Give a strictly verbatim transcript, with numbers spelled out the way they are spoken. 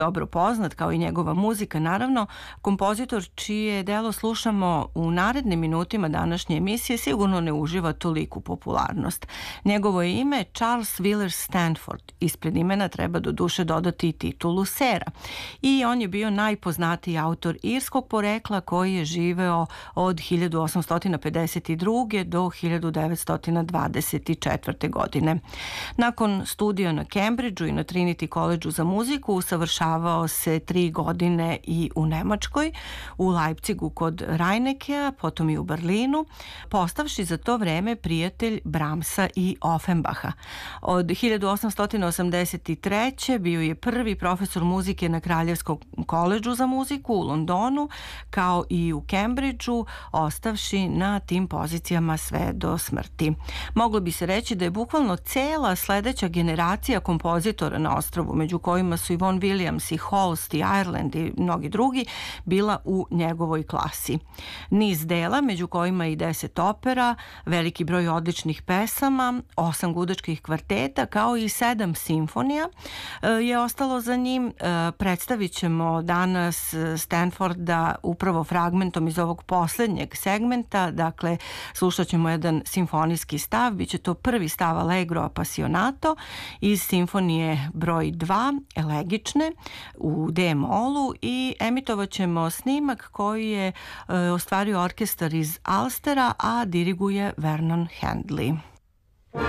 dobro poznat, kao i njegova muzika, naravno, kompozitor čije delo slušamo u narednim minutima današnje emisije sigurno ne uživa toliku popularnost. Njegovo je ime Charles Villiers Stanford. Ispred imena treba do duše dodati i titulu sera. I on je bio najpoznatiji autor irskog porekla koji je živeo od hiljadu osamsto pedeset druge. do hiljadu devetsto dvadeset četvrte. godine. Nakon studija na Cambridgeu i na Trinity Collegeu za muziku usavršavao se tri godine i u Nemačkoj, u Leipzigu kod Reinekea, potom i u Berlinu, postavši za to vreme prijatelj Brahmsa i Offenbacha. Od hiljadu osamsto osamdeset treće. bio je prvi profesor muzike na Kraljevskom koledžu za muziku u Londonu, kao i u Cambridgeu, ostavši na tim pozicijama sve do smrti. Moglo bi se reći da je bukvalno cela sledeća generacija kompozitora na ostrvu, među kojima su i Vaughan Williams i Holst i Ireland i mnogi drugi, bila u njegovoj klasi. Niz dela, među kojima i deset opera, veliki broj odličnih pesama, osam gudačkih kvarteta, kao i sedam simfonija je ostalo za njim. Predstavit ćemo danas Stanforda upravo fragmentom iz ovog poslednjeg segmenta, dakle slušat ćemo jedan simfonijski stav, bit će to prvi stav Allegro Appassionato iz simfonije broj dva, elegične, u D-molu, i emitovat ćemo snimak koji je ostvario orkestar iz Alstera, a diriguje Vernon Handley.